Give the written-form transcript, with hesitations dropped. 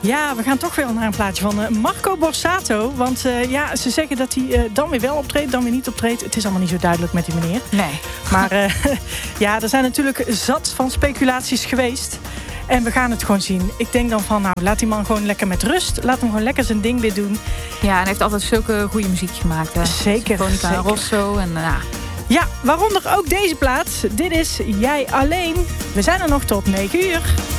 Ja, we gaan toch weer naar een plaatje van Marco Borsato. Want ze zeggen dat hij dan weer wel optreedt, dan weer niet optreedt. Het is allemaal niet zo duidelijk met die meneer. Nee. Maar er zijn natuurlijk zat van speculaties geweest. En we gaan het gewoon zien. Ik denk dan van, laat die man gewoon lekker met rust. Laat hem gewoon lekker zijn ding weer doen. Ja, en hij heeft altijd zulke goede muziek gemaakt. Hè? Zeker. Sinfonica Rosso en Ja, waaronder ook deze plaat. Dit is Jij Alleen. We zijn er nog tot 9 uur.